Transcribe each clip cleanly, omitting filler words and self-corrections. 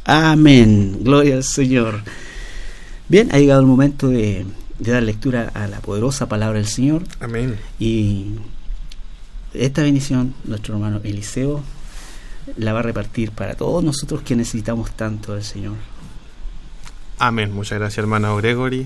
Amén. Gloria al Señor. Bien, ha llegado el momento de dar lectura a la poderosa palabra del Señor. Amén. Y esta bendición, nuestro hermano Eliseo la va a repartir para todos nosotros que necesitamos tanto del Señor. Amén. Muchas gracias, hermano Gregory.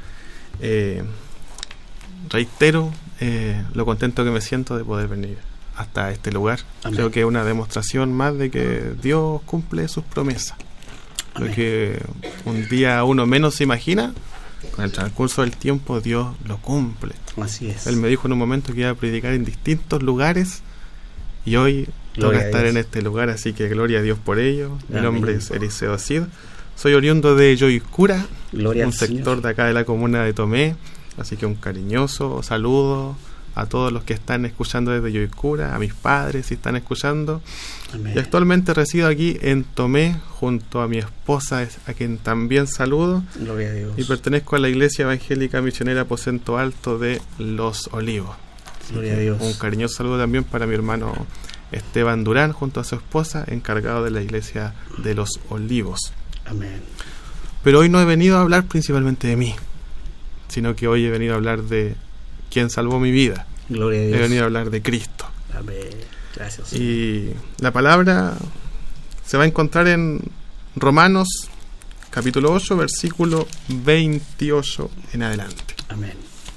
Reitero lo contento que me siento de poder venir hasta este lugar. Amén. Creo que es una demostración más de que Dios cumple sus promesas. Amén. Lo que un día uno menos se imagina, con el transcurso del tiempo Dios lo cumple. Así es. Él me dijo en un momento que iba a predicar en distintos lugares y hoy toca estar en este lugar, así que gloria a Dios por ello. Mi nombre es Eliseo Cid. Soy oriundo de Yoicura, un sector de acá de la comuna de Tomé, así que un cariñoso saludo a todos los que están escuchando desde Yoicura, a mis padres si están escuchando. Amén. Y actualmente resido aquí en Tomé junto a mi esposa, a quien también saludo. Gloria a Dios. Y pertenezco a la Iglesia Evangélica Misionera Aposento Alto de Los Olivos. Gloria a Dios. Un cariñoso saludo también para mi hermano Esteban Durán junto a su esposa, encargado de la Iglesia de Los Olivos. Amén. Pero hoy no he venido a hablar principalmente de mí, sino que hoy he venido a hablar de quien salvó mi vida. Gloria a Dios. He venido a hablar de Cristo. Amén. Gracias. Y la palabra se va a encontrar en Romanos capítulo 8, versículo 28 en adelante. Amén.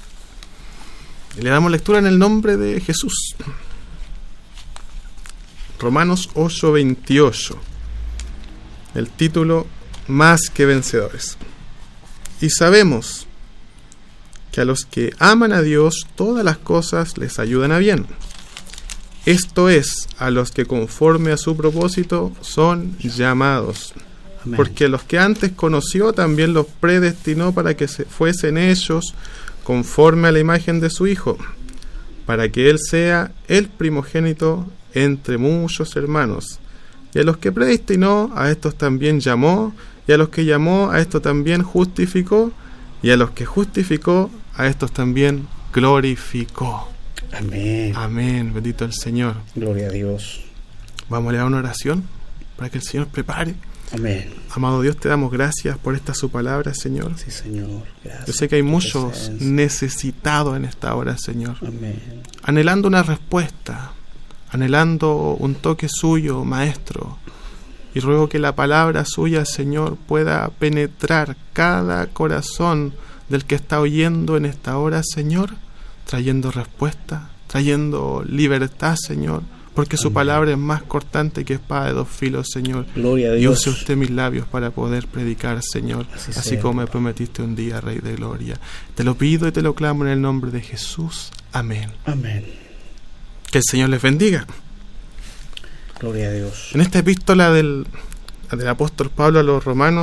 Y le damos lectura en el nombre de Jesús. Romanos 8, 28. El título: Más que vencedores. Y sabemos que a los que aman a Dios todas las cosas les ayudan a bien. Esto es, a los que conforme a su propósito son llamados. Amén. Porque los que antes conoció también los predestinó para que fuesen hechos conforme a la imagen de su Hijo, para que Él sea el primogénito entre muchos hermanos. Y a los que predestinó, a estos también llamó, y a los que llamó, a estos también justificó, y a los que justificó, a estos también glorificó. Amén. Amén. Bendito el Señor. Gloria a Dios. Vamos a leer una oración para que el Señor prepare. Amén. Amado Dios, te damos gracias por esta su palabra, Señor. Sí, Señor. Gracias. Yo sé que hay muchos necesitados en esta hora, Señor. Amén. Anhelando una respuesta, anhelando un toque suyo, Maestro. Y ruego que la palabra suya, Señor, pueda penetrar cada corazón del que está oyendo en esta hora, Señor, trayendo respuesta, trayendo libertad, Señor, porque Amén. Su palabra es más cortante que espada de dos filos, Señor. Gloria a Dios. Y use usted mis labios para poder predicar, Señor, así como me prometiste un día, Rey de Gloria. Te lo pido y te lo clamo en el nombre de Jesús. Amén. Amén. Que el Señor les bendiga. Gloria a Dios. En esta epístola del apóstol Pablo a los romanos,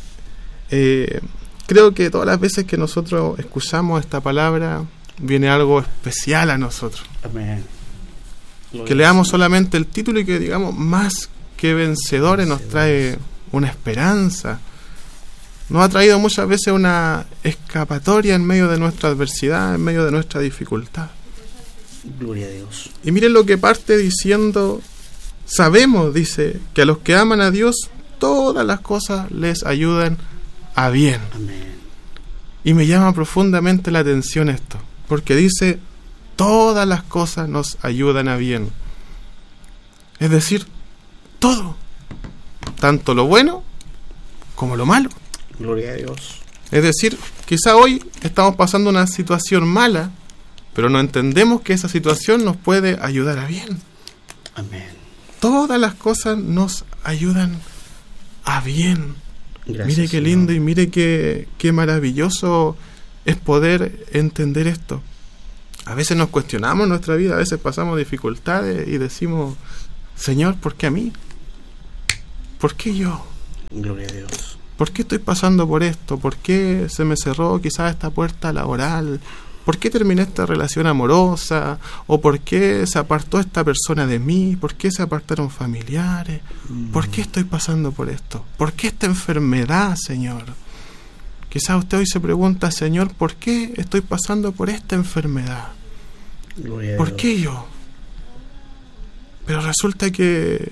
creo que todas las veces que nosotros escuchamos esta palabra, viene algo especial a nosotros. Amén. Que leamos solamente el título y que digamos más que vencedores nos trae una esperanza. Nos ha traído muchas veces una escapatoria en medio de nuestra adversidad, en medio de nuestra dificultad. Gloria a Dios. Y miren lo que parte diciendo: sabemos, dice, que a los que aman a Dios todas las cosas les ayudan a bien. Amén. Y me llama profundamente la atención esto, porque dice: todas las cosas nos ayudan a bien. Es decir, todo, tanto lo bueno como lo malo. Gloria a Dios. Es decir, quizá hoy estamos pasando una situación mala, pero no entendemos que esa situación nos puede ayudar a bien. Amén. Todas las cosas nos ayudan a bien. Gracias, mire qué lindo y mire qué maravilloso es poder entender esto. A veces nos cuestionamos nuestra vida, a veces pasamos dificultades y decimos: Señor, ¿por qué a mí? ¿Por qué yo? Gloria a Dios. ¿Por qué estoy pasando por esto? ¿Por qué se me cerró quizás esta puerta laboral? ¿Por qué terminé esta relación amorosa? ¿O por qué se apartó esta persona de mí? ¿Por qué se apartaron familiares? ¿Por qué estoy pasando por esto? ¿Por qué esta enfermedad, Señor? Quizás usted hoy se pregunta: Señor, ¿por qué estoy pasando por esta enfermedad? Gloria a ¿Por Dios. qué yo? Pero resulta que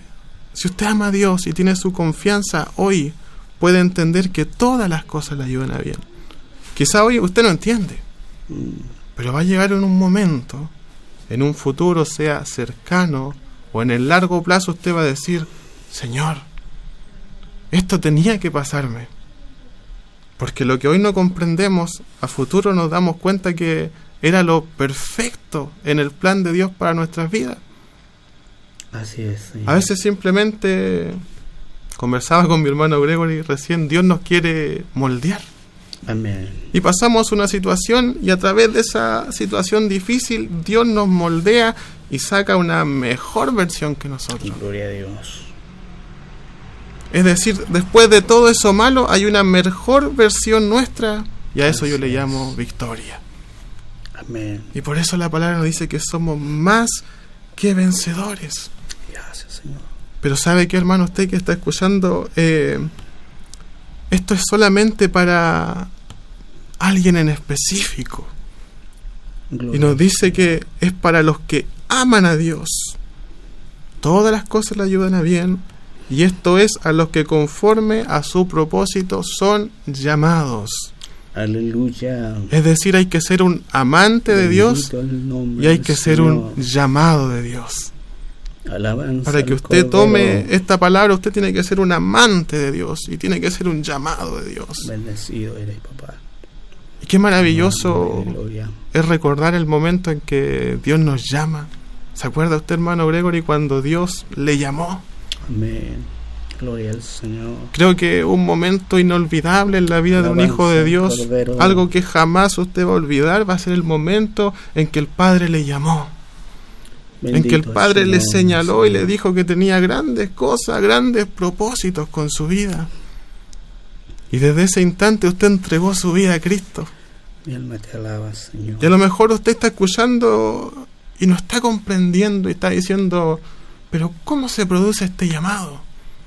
si usted ama a Dios y tiene su confianza hoy, puede entender que todas las cosas le ayudan a bien. Quizá hoy usted no entiende, pero va a llegar en un momento, en un futuro, sea cercano o en el largo plazo, usted va a decir: Señor, esto tenía que pasarme. Porque lo que hoy no comprendemos, a futuro nos damos cuenta que era lo perfecto en el plan de Dios para nuestras vidas. Así es, Señor. A veces simplemente, conversaba con mi hermano Gregory recién, Dios nos quiere moldear. Amén. Y pasamos una situación y a través de esa situación difícil, Dios nos moldea y saca una mejor versión que nosotros. Gloria a Dios. Es decir, después de todo eso malo, hay una mejor versión nuestra, y a eso yo le llamo victoria. Amén. Y por eso la palabra nos dice que somos más que vencedores. Gracias, Señor. Pero ¿sabe qué, hermano? Usted que está escuchando, esto es solamente para alguien en específico. Gloria. Y nos dice que es para los que aman a Dios. Todas las cosas le ayudan a bien. Y esto es a los que conforme a su propósito son llamados. Aleluya. Es decir, hay que ser un amante de Dios y hay que ser un llamado de Dios. Alabanza. Para que usted tome esta palabra, usted tiene que ser un amante de Dios y tiene que ser un llamado de Dios. Bendecido eres, papá. Y qué maravilloso Gloria. es recordar el momento en que Dios nos llama. ¿Se acuerda usted, hermano Gregory, cuando Dios le llamó? Amén. Gloria al Señor. Creo que un momento inolvidable en la vida de un hijo de Dios, algo que jamás usted va a olvidar, va a ser el momento en que el Padre le llamó. En que el Padre le señaló y le dijo que tenía grandes cosas, grandes propósitos con su vida. Y desde ese instante usted entregó su vida a Cristo. Mi alma te alaba, Señor. Y a lo mejor usted está escuchando y no está comprendiendo y está diciendo: pero ¿cómo se produce este llamado?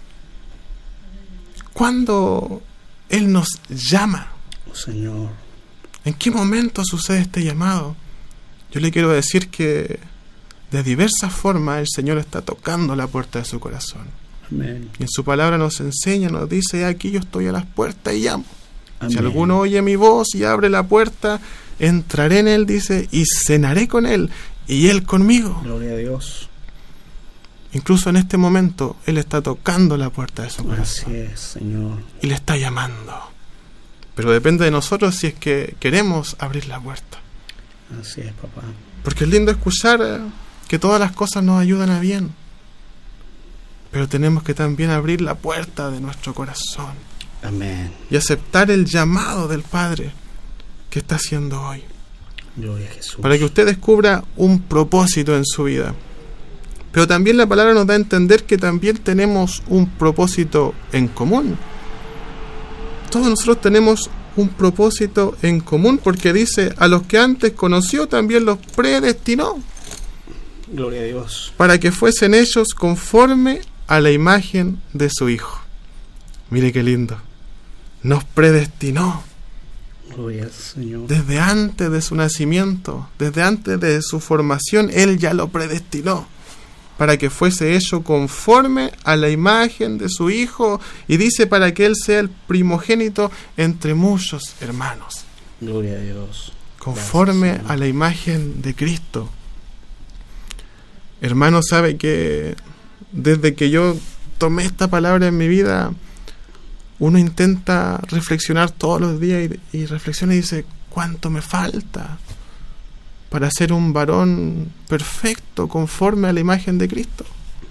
¿Cuándo Él nos llama? Oh, Señor. ¿En qué momento sucede este llamado? Yo le quiero decir que de diversas formas el Señor está tocando la puerta de su corazón. Amén. Y en su palabra nos enseña, nos dice: aquí yo estoy a las puertas y llamo. Amén. Si alguno oye mi voz y abre la puerta, entraré en él, dice, y cenaré con él y él conmigo. Gloria a Dios. Incluso en este momento Él está tocando la puerta de su corazón. Así es, Señor. Y le está llamando. Pero depende de nosotros si es que queremos abrir la puerta. Así es, papá. Porque es lindo escuchar que todas las cosas nos ayudan a bien. Pero tenemos que también abrir la puerta de nuestro corazón. Amén. Y aceptar el llamado del Padre que está haciendo hoy. Gloria a Jesús. Para que usted descubra un propósito en su vida. Pero también la palabra nos da a entender que también tenemos un propósito en común. Todos nosotros tenemos un propósito en común, porque dice: a los que antes conoció también los predestinó. Gloria a Dios. Para que fuesen ellos conforme a la imagen de su Hijo. Mire qué lindo. Nos predestinó. Gloria al Señor. Desde antes de su nacimiento, desde antes de su formación, Él ya lo predestinó. Para que fuese hecho conforme a la imagen de su Hijo, y dice: para que Él sea el primogénito entre muchos hermanos. Gloria a Dios. Conforme Gracias, a la imagen de Cristo. Hermano, sabe que desde que yo tomé esta palabra en mi vida, uno intenta reflexionar todos los días y reflexiona y dice: ¿cuánto me falta para ser un varón perfecto conforme a la imagen de Cristo?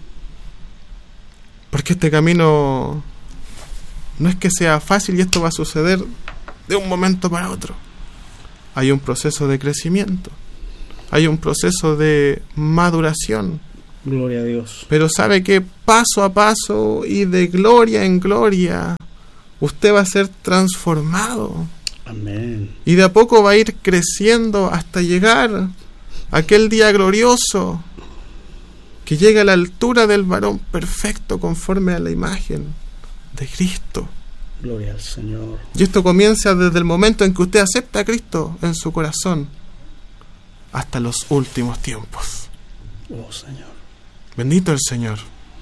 Porque este camino no es que sea fácil y esto va a suceder de un momento para otro. Hay un proceso de crecimiento, hay un proceso de maduración. Gloria a Dios. Pero sabe que paso a paso y de gloria en gloria usted va a ser transformado. Amén. Y de a poco va a ir creciendo hasta llegar a aquel día glorioso que llega a la altura del varón perfecto conforme a la imagen de Cristo. Gloria al Señor. Y esto comienza desde el momento en que usted acepta a Cristo en su corazón hasta los últimos tiempos. Oh, Señor. Bendito el Señor.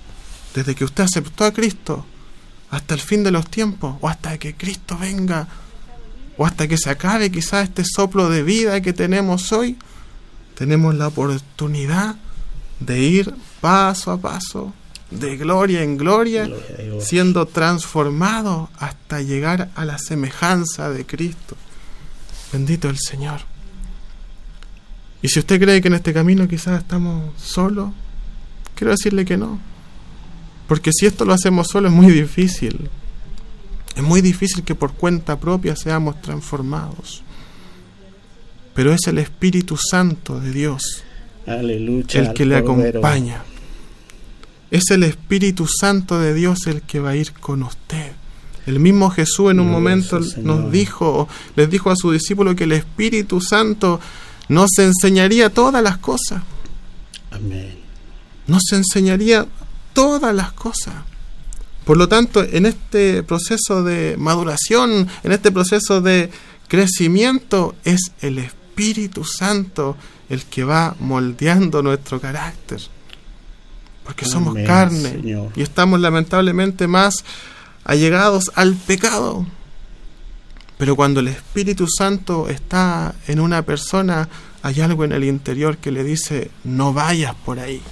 desde que usted aceptó a Cristo hasta el fin de los tiempos, o hasta que Cristo venga, o hasta que se acabe quizás este soplo de vida que tenemos hoy, tenemos la oportunidad de ir paso a paso, de gloria en gloria, siendo transformados hasta llegar a la semejanza de Cristo. Bendito el Señor. Y si usted cree que en este camino quizás estamos solos, quiero decirle que no. Porque si esto lo hacemos solo es muy difícil. Es muy difícil que por cuenta propia seamos transformados. Pero es el Espíritu Santo de Dios, aleluya, el que le acompaña. Es el Espíritu Santo de Dios el que va a ir con usted. El mismo Jesús en un momento les dijo a sus discípulos que el Espíritu Santo nos enseñaría todas las cosas. Amén. Nos enseñaría todas las cosas. Por lo tanto, en este proceso de maduración, en este proceso de crecimiento, es el Espíritu Santo el que va moldeando nuestro carácter. Porque somos carne, Señor, y estamos lamentablemente más allegados al pecado. Pero cuando el Espíritu Santo está en una persona, hay algo en el interior que le dice: no vayas por ahí.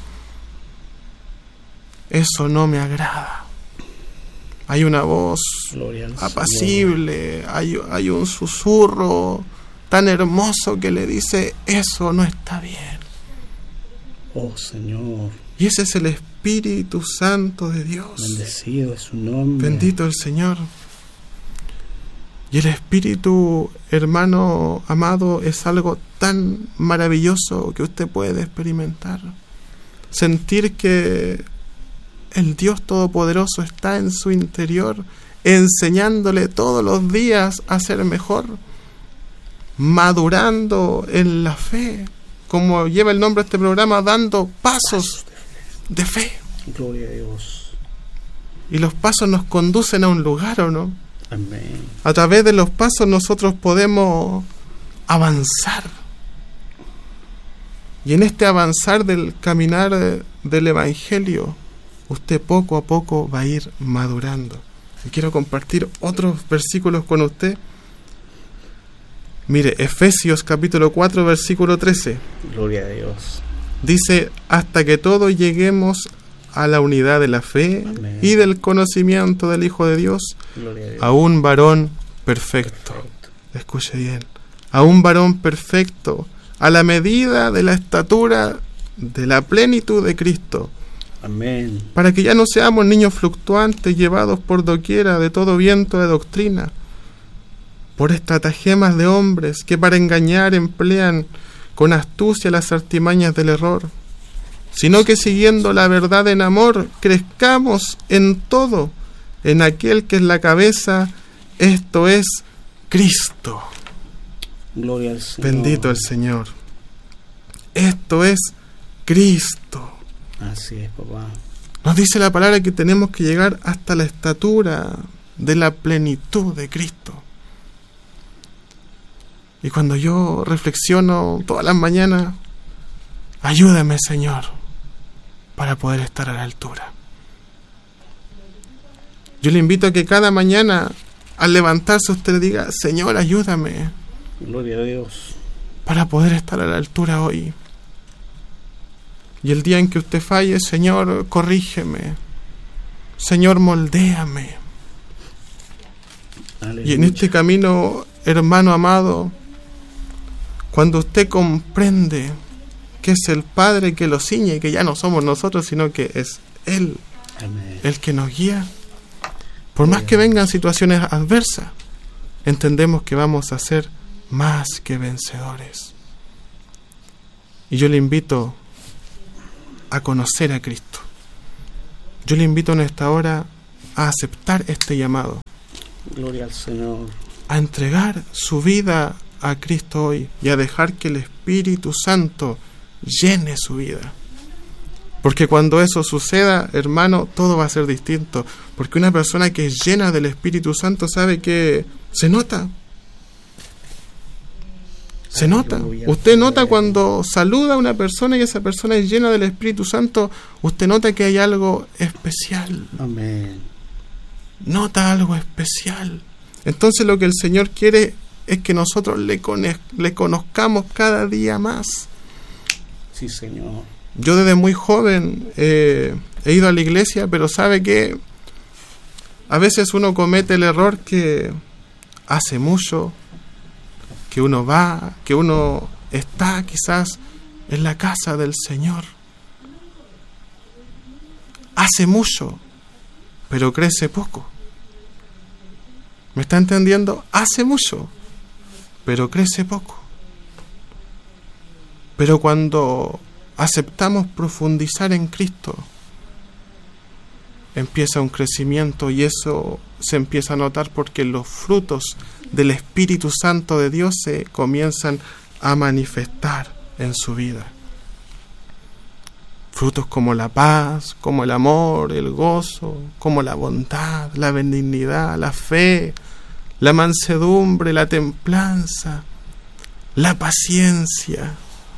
Eso no me agrada. Hay una voz apacible, hay un susurro tan hermoso que le dice: eso no está bien. Oh Señor. Y ese es el Espíritu Santo de Dios. Bendecido es su nombre. Bendito el Señor. Y el Espíritu, hermano amado, es algo tan maravilloso que usted puede experimentar. Sentir que el Dios Todopoderoso está en su interior, enseñándole todos los días a ser mejor, madurando en la fe, como lleva el nombre de este programa, dando pasos de fe. Gloria a Dios. Y los pasos nos conducen a un lugar, ¿o no? Amén. A través de los pasos nosotros podemos avanzar. Y en este avanzar del caminar del Evangelio, usted poco a poco va a ir madurando. Y quiero compartir otros versículos con usted. Mire, Efesios capítulo 4, versículo 13. Gloria a Dios. Dice: hasta que todos lleguemos a la unidad de la fe, amén, y del conocimiento del Hijo de Dios, a un varón perfecto. Escuche bien. A un varón perfecto, a la medida de la estatura de la plenitud de Cristo. Amén. Para que ya no seamos niños fluctuantes, llevados por doquiera de todo viento de doctrina, por estratagemas de hombres que para engañar emplean con astucia las artimañas del error, sino que siguiendo la verdad en amor, crezcamos en todo en aquel que es la cabeza, esto es Cristo. Gloria al Señor. Bendito el Señor. Esto es Cristo. Así es, papá. Nos dice la palabra que tenemos que llegar hasta la estatura de la plenitud de Cristo. Y cuando yo reflexiono todas las mañanas, ayúdame, Señor, para poder estar a la altura. Yo le invito a que cada mañana, al levantarse, usted le diga: Señor, ayúdame. Gloria a Dios. Para poder estar a la altura hoy. Y el día en que usted falle, Señor, corrígeme. Señor, moldéame. Aleluya. Y en este camino, hermano amado, cuando usted comprende que es el Padre que lo ciñe y que ya no somos nosotros, sino que es Él, amén, el que nos guía, por más que vengan situaciones adversas, entendemos que vamos a ser más que vencedores. Y yo le invito a conocer a Cristo. Yo le invito en esta hora a aceptar este llamado. Gloria al Señor. A entregar su vida a Cristo hoy y a dejar que el Espíritu Santo llene su vida. Porque cuando eso suceda, hermano, todo va a ser distinto. Porque una persona que es llena del Espíritu Santo sabe que se nota. Se nota. Usted nota cuando saluda a una persona y esa persona es llena del Espíritu Santo, usted nota que hay algo especial. Amén. Nota algo especial. Entonces lo que el Señor quiere es que nosotros le conozcamos cada día más. Sí, Señor. Yo desde muy joven he ido a la iglesia, pero sabe que a veces uno comete el error que hace mucho que uno va, que uno está quizás en la casa del Señor. Hace mucho, pero crece poco. ¿Me está entendiendo? Hace mucho, pero crece poco. Pero cuando aceptamos profundizar en Cristo, empieza un crecimiento y eso se empieza a notar porque los frutos del Espíritu Santo de Dios se comienzan a manifestar en su vida. Frutos como la paz, como el amor, el gozo, como la bondad, la benignidad, la fe, la mansedumbre, la templanza, la paciencia.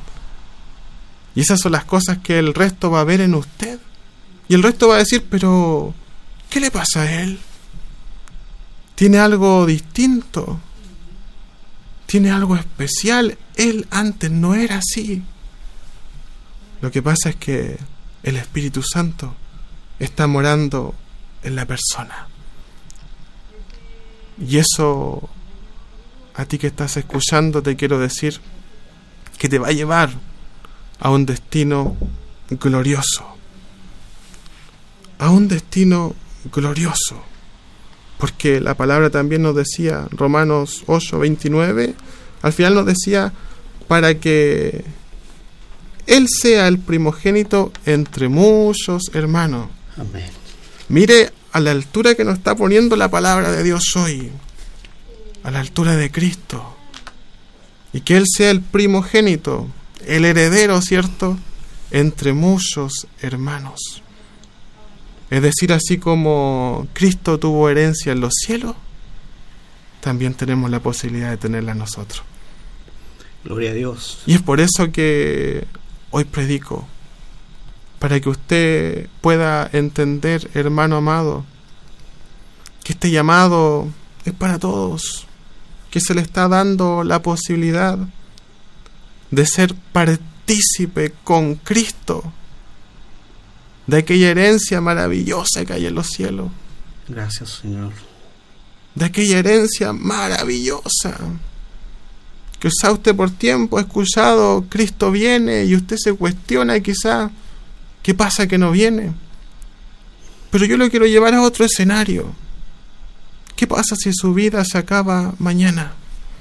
Y esas son las cosas que el resto va a ver en usted. Y el resto va a decir, pero ¿qué le pasa a él? Tiene algo distinto. Tiene algo especial. Él antes no era así. Lo que pasa es que el Espíritu Santo está morando en la persona. Y eso, a ti que estás escuchando, te quiero decir que te va a llevar a un destino glorioso. A un destino glorioso. Porque la palabra también nos decía, Romanos 8:29, al final nos decía, para que Él sea el primogénito entre muchos hermanos. Amén. Mire a la altura que nos está poniendo la palabra de Dios hoy, a la altura de Cristo. Y que Él sea el primogénito, el heredero, ¿cierto?, entre muchos hermanos. Es decir, así como Cristo tuvo herencia en los cielos, también tenemos la posibilidad de tenerla nosotros. Gloria a Dios. Y es por eso que hoy predico, para que usted pueda entender, hermano amado, que este llamado es para todos, que se le está dando la posibilidad de ser partícipe con Cristo de aquella herencia maravillosa que hay en los cielos. Gracias, Señor. De aquella herencia maravillosa que quizá usted por tiempo ha escuchado, Cristo viene, y usted se cuestiona quizá qué pasa que no viene. Pero yo lo quiero llevar a otro escenario. ¿Qué pasa si su vida se acaba mañana?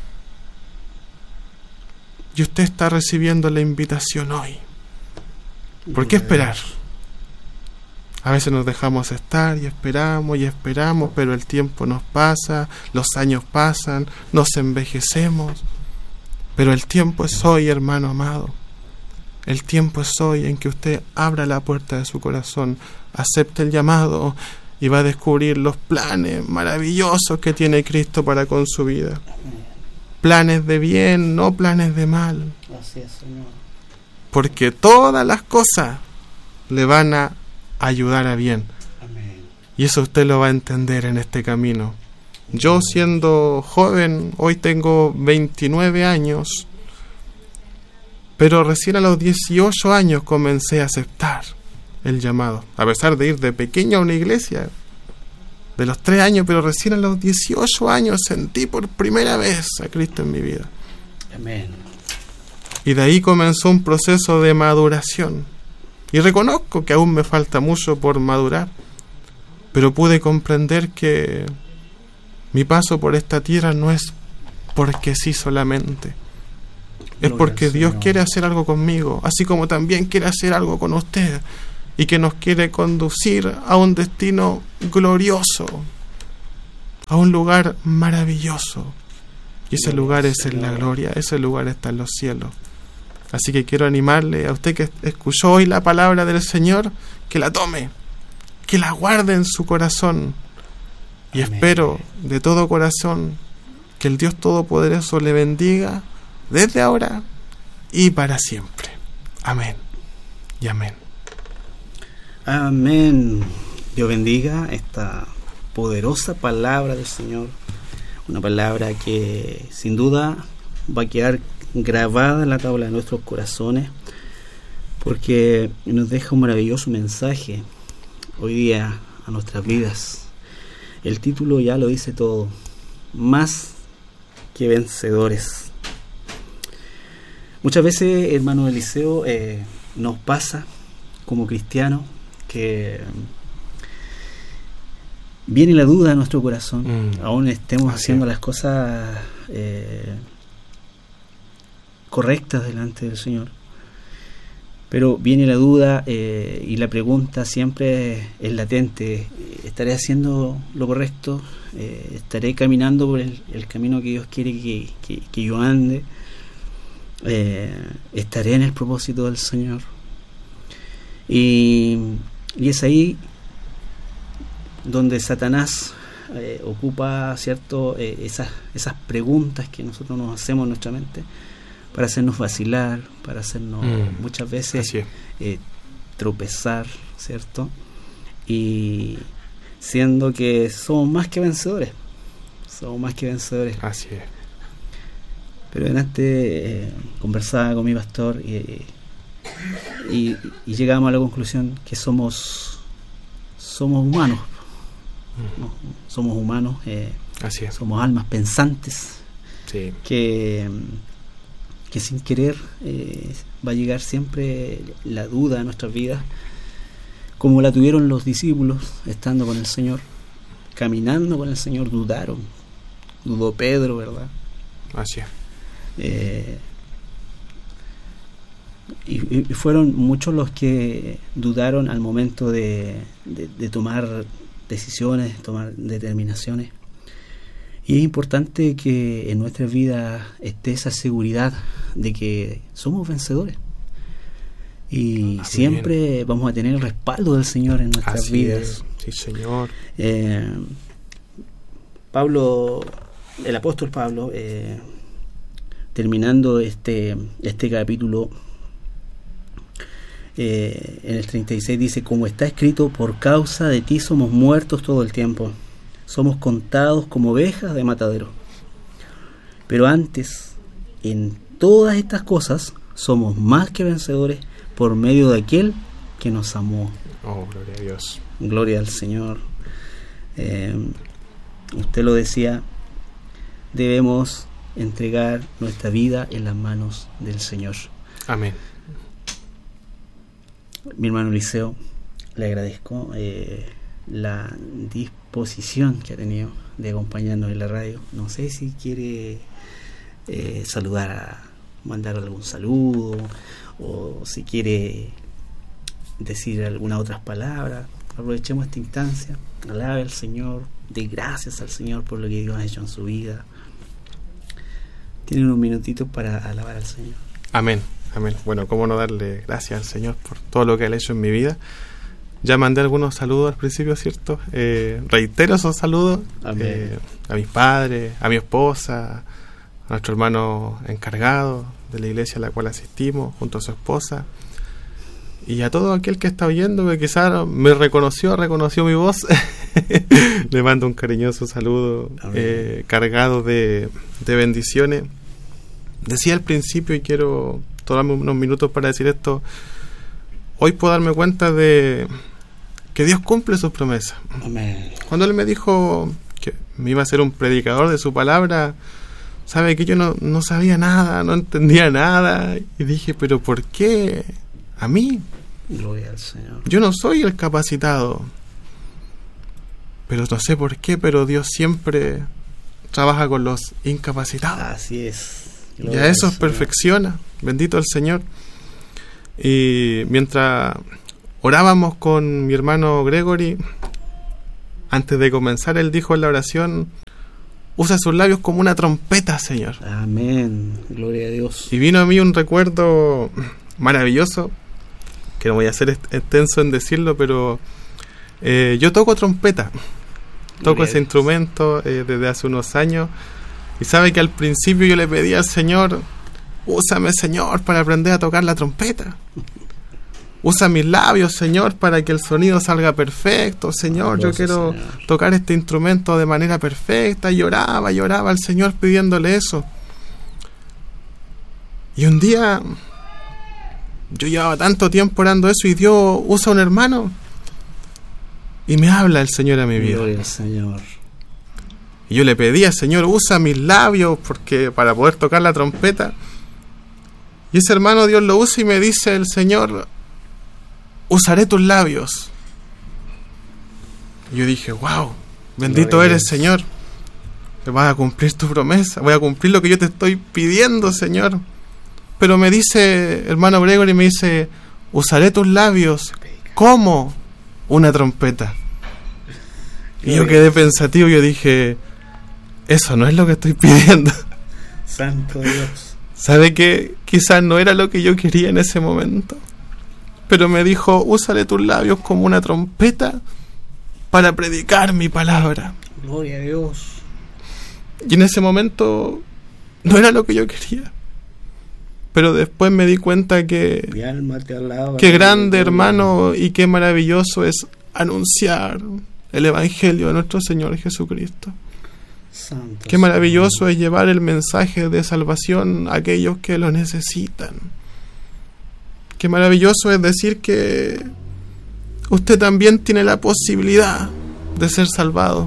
Y usted está recibiendo la invitación hoy. ¿Por qué esperar? A veces nos dejamos estar y esperamos, pero el tiempo nos pasa, los años pasan, nos envejecemos. Pero el tiempo es hoy, hermano amado. El tiempo es hoy en que usted abra la puerta de su corazón, acepte el llamado y va a descubrir los planes maravillosos que tiene Cristo para con su vida. Planes de bien, no planes de mal. Así es, Señor. Porque todas las cosas le van a ayudar a bien. Amén. Y eso usted lo va a entender en este camino. Yo, siendo joven, hoy tengo 29 años, pero recién a los 18 años comencé a aceptar el llamado, a pesar de ir de pequeño a una iglesia de los 3 años, pero recién a los 18 años sentí por primera vez a Cristo en mi vida. Amén. Y de ahí comenzó un proceso de maduración. Y reconozco que aún me falta mucho por madurar, pero pude comprender que mi paso por esta tierra no es porque sí solamente. Es porque Dios quiere hacer algo conmigo, así como también quiere hacer algo con usted, y que nos quiere conducir a un destino glorioso, a un lugar maravilloso. Y ese lugar es en la gloria, ese lugar está en los cielos. Así que quiero animarle a usted que escuchó hoy la palabra del Señor, que la tome, que la guarde en su corazón. Y espero de todo corazón que el Dios Todopoderoso le bendiga desde ahora y para siempre. Amén y amén. Amén. Dios bendiga esta poderosa palabra del Señor, una palabra que sin duda va a quedar grabada en la tabla de nuestros corazones, porque nos deja un maravilloso mensaje hoy día a nuestras vidas. El título ya lo dice todo: más que vencedores. Muchas veces, hermano Eliseo, nos pasa como cristianos que viene la duda a nuestro corazón, aún estemos haciendo las cosas correctas delante del Señor, pero viene la duda y la pregunta siempre es latente: ¿estaré haciendo lo correcto? ¿Estaré caminando por el camino que Dios quiere que yo ande? ¿Estaré en el propósito del Señor? Y es ahí donde Satanás ocupa, ¿cierto?, esas preguntas que nosotros nos hacemos en nuestra mente para hacernos vacilar, para hacernos muchas veces tropezar, ¿cierto? Y siendo que somos más que vencedores. Así es. Pero delante conversaba con mi pastor y llegamos a la conclusión que somos humanos. ¿no? Somos humanos, Así es. somos almas pensantes, Sí. que sin querer va a llegar siempre la duda a nuestras vidas, como la tuvieron los discípulos estando con el Señor, caminando con el Señor. Dudó Pedro, ¿verdad? Así es. Y fueron muchos los que dudaron al momento de tomar decisiones, tomar determinaciones. Y es importante que en nuestra vida esté esa seguridad de que somos vencedores. Y Amén. siempre vamos a tener el respaldo del Señor en nuestras Así vidas. es. Sí, Señor. El apóstol Pablo, terminando este capítulo, en el 36 dice: como está escrito, por causa de ti somos muertos todo el tiempo, somos contados como ovejas de matadero. Pero antes, en todas estas cosas, somos más que vencedores por medio de aquel que nos amó. Oh, gloria a Dios. Gloria al Señor. Usted lo decía, debemos entregar nuestra vida en las manos del Señor. Amén. Mi hermano Eliseo, le agradezco la disposición que ha tenido de acompañarnos en la radio. No sé si quiere mandar algún saludo, o si quiere decir algunas otras palabras. Aprovechemos esta instancia, alabe al Señor, dé gracias al Señor por lo que Dios ha hecho en su vida. Tienen unos minutitos para alabar al Señor. Amén. Amén. Bueno, cómo no darle gracias al Señor por todo lo que Él ha hecho en mi vida. Ya mandé algunos saludos al principio, ¿cierto? Reitero esos saludos a mis padres, a mi esposa, a nuestro hermano encargado de la iglesia a la cual asistimos, junto a su esposa, y a todo aquel que está oyendo, que quizás me reconoció mi voz. Le mando un cariñoso saludo, cargado de bendiciones. Decía al principio, y quiero tomarme unos minutos para decir esto: hoy puedo darme cuenta de que Dios cumple sus promesas. Amén. Cuando Él me dijo que me iba a ser un predicador de su palabra, sabe que yo no sabía nada, no entendía nada, y dije: pero ¿por qué a mí? Gloria al Señor. Yo no soy el capacitado, pero no sé por qué, pero Dios siempre trabaja con los incapacitados. Así es. Y a esos perfecciona. Bendito el Señor. Y mientras orábamos con mi hermano Gregory, antes de comenzar, él dijo en la oración: usa sus labios como una trompeta, Señor. Amén. Gloria a Dios. Y vino a mí un recuerdo maravilloso, que no voy a ser extenso en decirlo, pero yo toco trompeta. Toco ese instrumento desde hace unos años. Y sabe que al principio yo le pedí al Señor úsame, Señor, para aprender a tocar la trompeta. Usa mis labios, Señor, para que el sonido salga perfecto. Señor, yo quiero tocar este instrumento de manera perfecta. Y lloraba al Señor pidiéndole eso. Y un día, yo llevaba tanto tiempo orando eso y Dios usa a un hermano y me habla el Señor a mi vida. Gloria al Señor. Y yo le pedía, Señor, usa mis labios porque para poder tocar la trompeta. Y ese hermano Dios lo usa y me dice el Señor, usaré tus labios. Y yo dije, wow, bendito eres, Señor. Te vas a cumplir tu promesa, voy a cumplir lo que yo te estoy pidiendo, Señor. Pero me dice, hermano Gregory, me dice, usaré tus labios como una trompeta. Y yo quedé pensativo, yo dije, eso no es lo que estoy pidiendo. Santo Dios. ¿Sabe qué? Quizás no era lo que yo quería en ese momento. Pero me dijo, úsale tus labios como una trompeta para predicar mi palabra. Gloria a Dios. Y en ese momento no era lo que yo quería. Pero después me di cuenta que Mi alma te alaba. qué grande, hermano, y qué maravilloso es anunciar el Evangelio de nuestro Señor Jesucristo. Santo Qué maravilloso es llevar el mensaje de salvación a aquellos que lo necesitan. Qué maravilloso es decir que usted también tiene la posibilidad de ser salvado.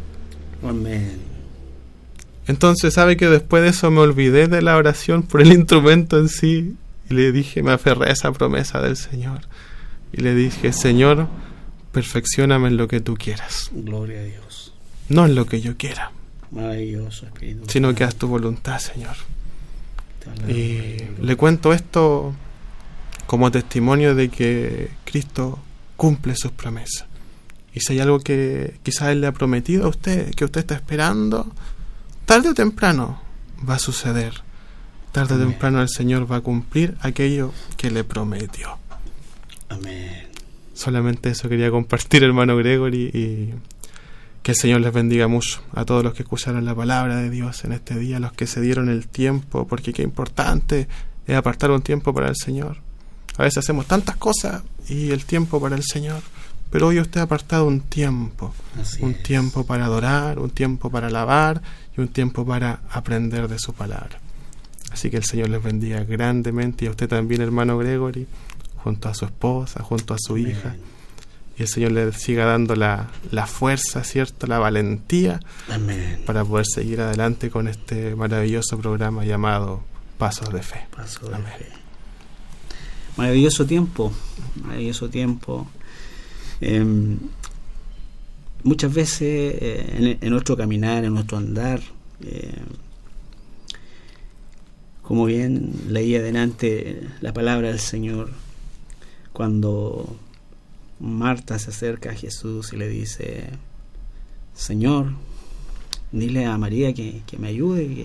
Amén. Entonces, ¿sabe que después de eso me olvidé de la oración por el instrumento en sí? Y le dije, me aferré a esa promesa del Señor. Y le dije, Señor, perfeccióname en lo que tú quieras. Gloria a Dios. No en lo que yo quiera. Maravilloso, Espíritu. Sino que haz tu voluntad, Señor. Te alabo, Y le cuento esto como testimonio de que Cristo cumple sus promesas. Y si hay algo que quizás Él le ha prometido a usted, que usted está esperando, tarde o temprano va a suceder. Tarde o temprano el Señor va a cumplir aquello que le prometió. Amén. Solamente eso quería compartir, hermano Gregory, y que el Señor les bendiga mucho a todos los que escucharon la palabra de Dios en este día, a los que se dieron el tiempo, porque qué importante es apartar un tiempo para el Señor. A veces hacemos tantas cosas y el tiempo para el Señor, pero hoy usted ha apartado un tiempo. Un tiempo para adorar, un tiempo para alabar y un tiempo para aprender de su palabra. Así que el Señor les bendiga grandemente, y a usted también, hermano Gregory, junto a su esposa, junto a su hija. Y el Señor le siga dando la fuerza, ¿cierto? La valentía. Amén. Para poder seguir adelante con este maravilloso programa llamado Pasos de Fe. Pasos de Amén. Fe. Maravilloso tiempo. Maravilloso tiempo. Muchas veces en nuestro caminar, en nuestro andar, como bien leí adelante la palabra del Señor, cuando Marta se acerca a Jesús y le dice, Señor, dile a María que me ayude,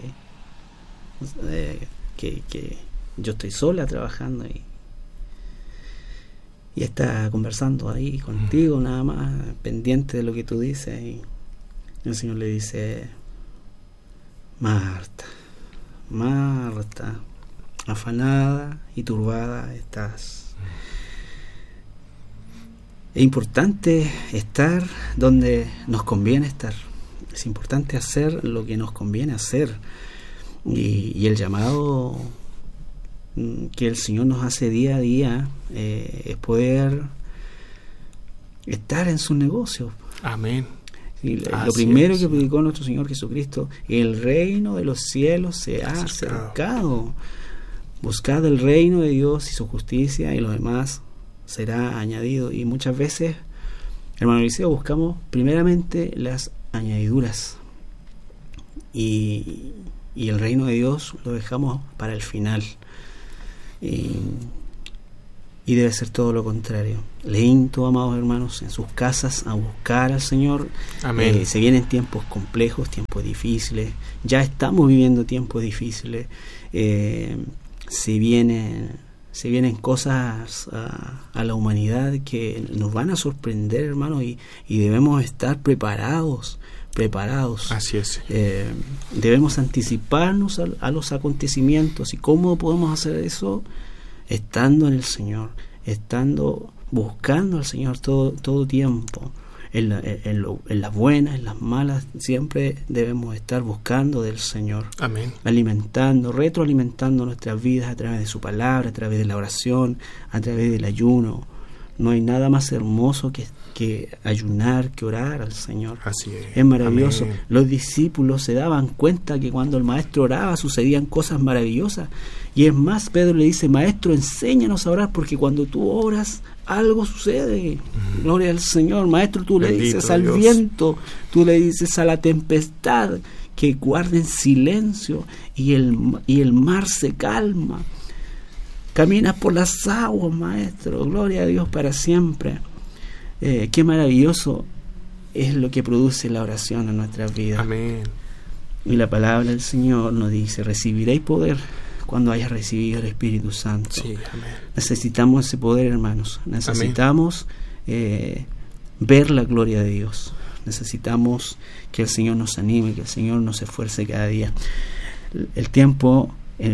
que yo estoy sola trabajando y está conversando ahí contigo nada más, pendiente de lo que tú dices. Y el Señor le dice, Marta, Marta, afanada y turbada estás. Es importante estar donde nos conviene estar. Es importante hacer lo que nos conviene hacer. Y el llamado que el Señor nos hace día a día es poder estar en sus negocios. Amén. Y lo primero que predicó nuestro Señor Jesucristo, el reino de los cielos se ha acercado. Buscad el reino de Dios y su justicia, y lo demás será añadido. Y muchas veces, hermano Eliseo, buscamos primeramente las añadiduras, y el reino de Dios lo dejamos para el final. Y debe ser todo lo contrario. Le insto, amados hermanos, en sus casas a buscar al Señor. Amén. Se vienen tiempos complejos, tiempos difíciles. Ya estamos viviendo tiempos difíciles. Se vienen cosas a la humanidad que nos van a sorprender, hermanos, y debemos estar preparados preparados. Así es. Debemos anticiparnos a los acontecimientos. ¿Y cómo podemos hacer eso? Estando en el Señor, buscando al Señor todo tiempo. En las buenas, en las malas, siempre debemos estar buscando del Señor. Amén. Retroalimentando nuestras vidas a través de su palabra, a través de la oración, a través del ayuno. No hay nada más hermoso que ayunar, que orar al Señor. Así es. Es maravilloso. Amén. Los discípulos se daban cuenta que cuando el maestro oraba sucedían cosas maravillosas. Y es más, Pedro le dice: Maestro, enséñanos a orar, porque cuando tú oras algo sucede. Gloria al Señor. Maestro, tú Bendito le dices al Dios. viento, tú le dices a la tempestad que guarden silencio, y el mar se calma. Caminas por las aguas, Maestro. Gloria a Dios para siempre. Qué maravilloso es lo que produce la oración en nuestras vidas. Amén. Y la palabra del Señor nos dice: recibiréis poder cuando hayas recibido el Espíritu Santo. Sí, amén. Necesitamos ese poder, hermanos. Necesitamos ver la gloria de Dios. Necesitamos que el Señor nos anime, que el Señor nos esfuerce cada día. El tiempo,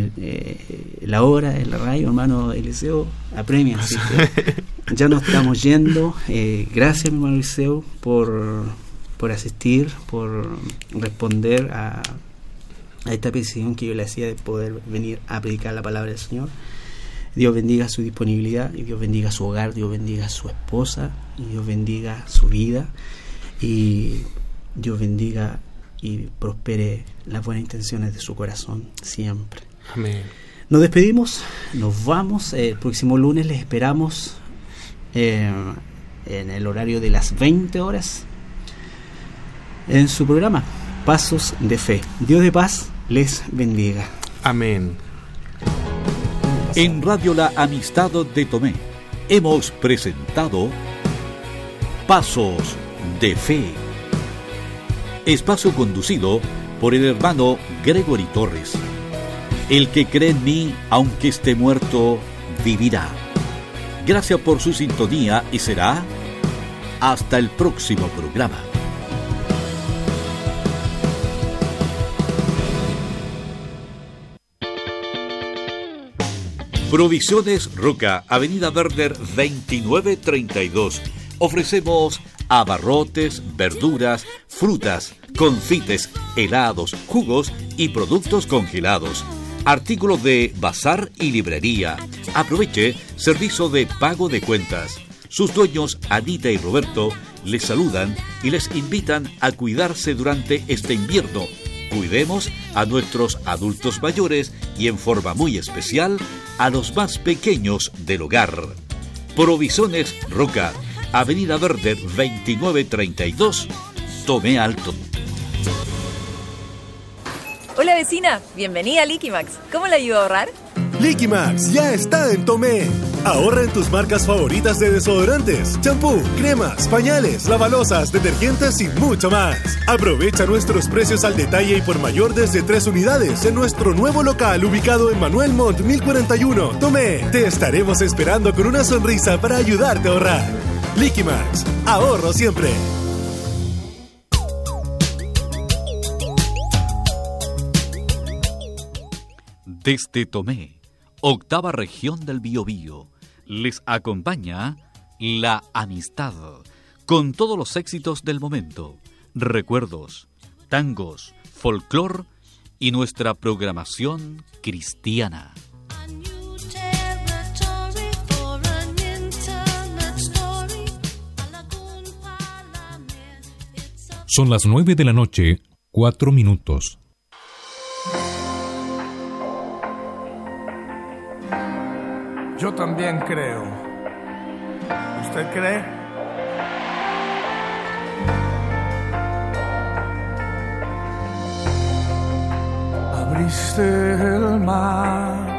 la hora, el rayo, hermano Eliseo, apremia. Así que ya nos estamos yendo. Gracias, mi hermano Eliseo, por asistir, por responder a esta petición que yo le hacía de poder venir a predicar la palabra del Señor. Dios bendiga su disponibilidad, y Dios bendiga su hogar, Dios bendiga a su esposa, y Dios bendiga su vida, y Dios bendiga y prospere las buenas intenciones de su corazón siempre. Amén. Nos despedimos, nos vamos. El próximo lunes les esperamos en el horario de las 20 horas en su programa Pasos de Fe. Dios de paz les bendiga. Amén. En Radio La Amistad de Tomé hemos presentado Pasos de Fe, espacio conducido por el hermano Gregory Torres. El que cree en mí, aunque esté muerto, vivirá. Gracias por su sintonía y será hasta el próximo programa. Provisiones Roca, Avenida Werner 2932. Ofrecemos abarrotes, verduras, frutas, confites, helados, jugos y productos congelados. Artículos de bazar y librería. Aproveche servicio de pago de cuentas. Sus dueños, Anita y Roberto, les saludan y les invitan a cuidarse durante este invierno. Cuidemos a nuestros adultos mayores y en forma muy especial a los más pequeños del hogar. Provisiones Roca, Avenida Verde 2932, Tomé Alto. Hola vecina, bienvenida a Liquimax. ¿Cómo le ayudo a ahorrar? Liquimax ya está en Tomé. Ahorra en tus marcas favoritas de desodorantes, champú, cremas, pañales, lavalosas, detergentes y mucho más. Aprovecha nuestros precios al detalle y por mayor desde 3 unidades en nuestro nuevo local ubicado en Manuel Montt 1041, Tomé. Te estaremos esperando con una sonrisa para ayudarte a ahorrar. Liquimax, ahorro siempre. Desde Tomé, octava región del Biobío, les acompaña La Amistad, con todos los éxitos del momento, recuerdos, tangos, folclor y nuestra programación cristiana. Son las 9 de la noche, 4 minutos. Yo también creo. ¿Usted cree? Abriste el mar